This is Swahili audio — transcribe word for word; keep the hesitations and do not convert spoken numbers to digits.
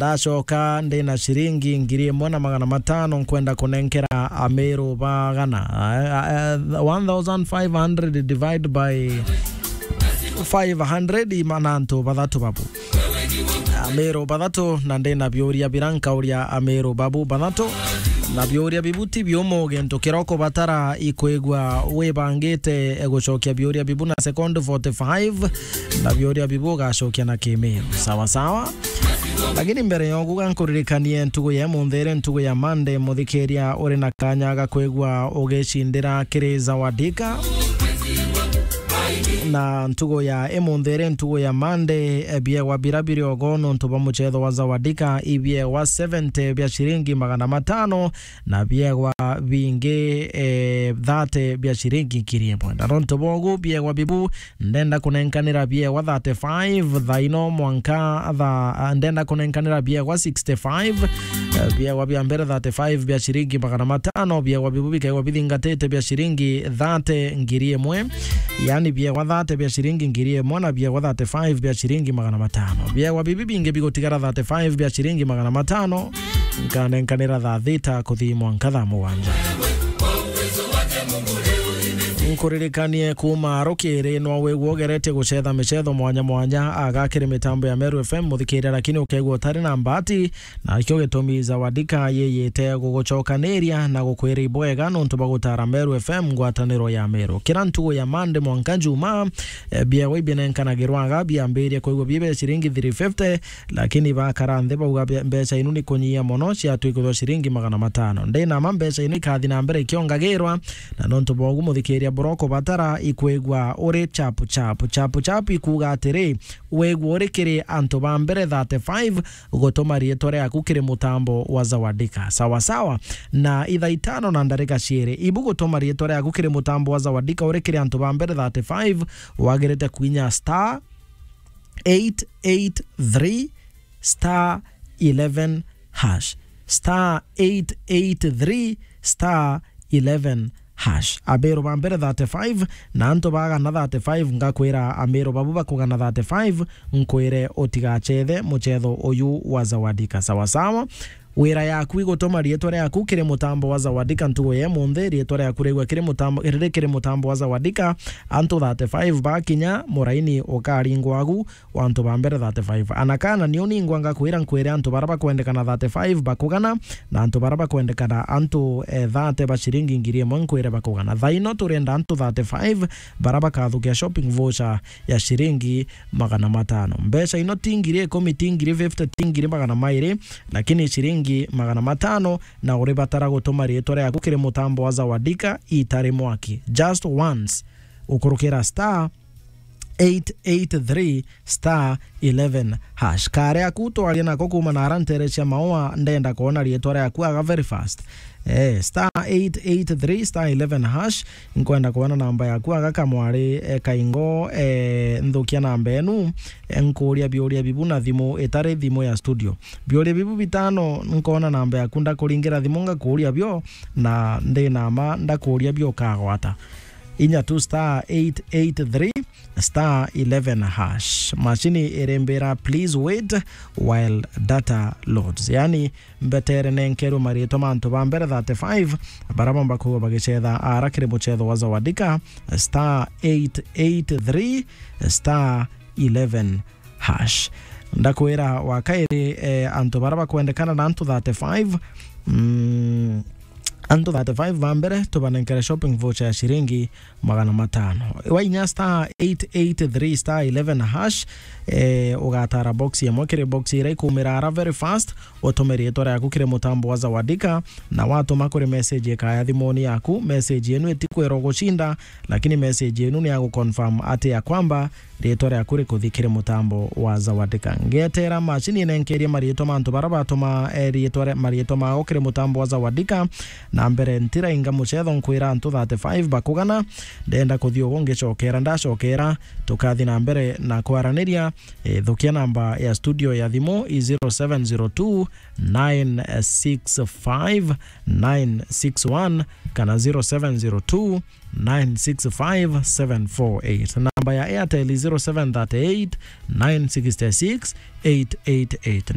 ndashoka ndina shiringi ngiri ĩmwe na magana matano nkwenda kunenkera Ameru bagana. one thousand five hundred divided by five hundred imananto bathatu babu. Ameru bathatu na ndina bioria biranka uria Ameru babu bathatu na bioria bibuti biomo gento kiroko batara ikwegwa webangete egochokia bioria bibu na second forty-five na bioria bibu gashokia na Kimeru sawa sawa. Lakini mbere yogu gankuririkanie ntugo ya mundhere ntugo ya Monday muthikeria uri na kanya gakwegwa ugecindira kiri Zawadika na ntugo ya emundhere ntugo ya Monday bie wa birabiri ogono ntuba muchetho wa Zawadika ibie wa seventy bia shiringi magana matano na bie wa binge e, thirty bia shiringi kirie mwenda ronto bogu bie wa bibu ndenda kunenkanira bie wa thirty-five thaino mwanka tha ndenda kunenkanira bie wa sixty-five bie wa bia mbere thirty-five bia shiringi magana matano bie wa bibu bika wa bithingatete bia shiringi thirty ngirie mwe yani bie wa thirty bia shiringi ngirie mwana bia wa thirty-five bia shiringi magana matano bia wa bibi binge bigotigara thirty-five bia shiringi magana matano nkanenkanira thirty kuthi mwanka tha muwanja. Nkuririkanie kuma rukiri no wegwo gerete gucetha micetho mwanya mwanya agakire mitambo ya Meru F M muthikira lakini ukegwo tari na mbati na ikyo gitumi Zawadika yeyete gugucokaneria na gukwira ibwega no ntuba gutara Meru F M ngwataniro ya Meru kirantu ya mande mwanka juma e, bia webinenkana girwaga bia mbere kwegwo bibe shiringi three fifty lakini bakaranthe bauga mbeca inu ni kunyia mono cia twikwo shiringi magana matano ndina mambeca inu ikathi na mbere ikiongagirwa na no ntuba ogu muthikira boroko batara ikwegwa ore chapu chapu chapu chapu ikuga atiri wegwa ore kiri anto bambere thirty-five ugotoma rietore yaku kiri mutambo wa Zawadika sawa sawa na itha itano na ndarika ciere ibu gotoma rietore yaku kiri mutambo wa Zawadika ore kiri anto bambere thirty-five wagerete kuinya star eight eight three star eleven hash star eight eight three star eleven hash Ameru bambere thirty-five na anto baga na thirty-five ngakwira Ameru babu bakugana thirty-five nkwire otigachethe muchetho oyu wa Zawadika sawa sawa. Wira yaku igotoma rietore yaku kire mutambo wa Zawadika ntugo ye munthe rietore yaku regwa kire mutambo rire kire mutambo wa Zawadika anto thirty-five bakinya muraini okaringwagu wa anto bambere thirty-five anakana nioni ngwanga kwira nkwire anto baraba kwendekana thirty-five bakugana na anto baraba kwendekana anto eh, thirty bashiringi ngirie mwankwire bakugana thaino turenda anto thirty-five baraba kathukia shopping voucher ya shiringi magana matano mbeca ino tingirie kumi tingirie fifty tingirie magana mairi lakini shiringi magana matano na uri batara gutuma rietore yaku kire mutambo wa Zawadika itare mwaki just once ukurukira star eight eight three star eleven hash kare yaku twari nako kuma na rantere cia maua ndenda kuona rietore yaku aga very fast eh star eight eight three star eleven hash nkwenda kuona namba yaku aga kamwari eh, kaingo eh, nthukia namba enu nkuria bioria bibu na thimu etare thimu ya studio bioria bibu bitano nkona namba yaku ndakuringira thimu ngakuria bio na ndina ma ndakuria bio kagwata inya two star eight eight three star eleven hash machini erembera please wait while data loads yani mbetere nenkero marieto manto bambere thirty-five baraba mbako bagichetha arakire muchetho wa Zawadika star eight eight three star eleven hash ndakwira wakaire eh, anto baraba kwendekana na anto thirty-five mm, anto thirty-five bambere tubanenkere shopping voucher ya shiringi magana matano wainya star eight eight three star eleven hash eh, ugatara box ya mwakire box ira ikumira ara very fast otomeri etore yaku kire mutambo wa Zawadika na watu makore message kaya thimoni yaku message yenu etikwero gushinda lakini message yenu ni ya confirm ate ya kwamba rietore yaku rikuthikire mutambo wa Zawadika ngetera machini nenkeria marieto mantu baraba toma rietore marieto ma okire mutambo wa Zawadika na mbere ntira inga muchetho nkwira antu thirty-five bakugana ndenda kuthio wonge chokera ndachokera tukathi na mbere na kwaraniria e, thukia namba ya studio ya thimo zero seven zero two nine six five nine six one kana zero seven zero two nine six five seven four eight namba ya Airtel zero seven three eight nine six six eight eight eight